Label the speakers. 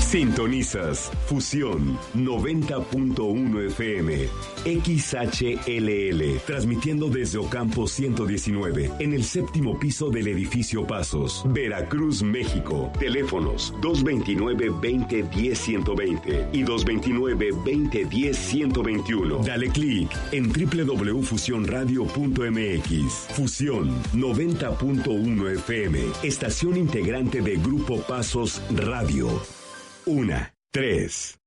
Speaker 1: Sintonizas Fusión 90.1 FM, XHLL, transmitiendo desde Ocampo 119, en el séptimo piso del edificio Pasos, Veracruz, México. Teléfonos 229-2010-120 y 229-2010-121. Dale clic en www.fusionradio.mx. Fusión 90.1 FM, estación integrante de Grupo Pasos Radio. 1, 3.